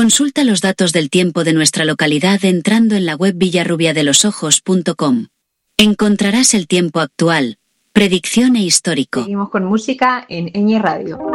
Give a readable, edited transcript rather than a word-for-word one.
Consulta los datos del tiempo de nuestra localidad entrando en la web villarrubiadelosojos.com. Encontrarás el tiempo actual, predicción e histórico. Seguimos con música en Ñ Radio.